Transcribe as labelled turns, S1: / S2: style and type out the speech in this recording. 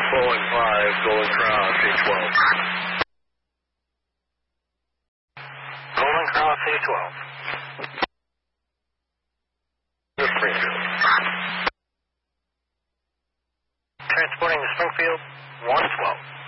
S1: Boeing 5, Golden Cross, A12.
S2: Golden Cross A12.
S1: Springfield.
S2: Transporting to Springfield, 112.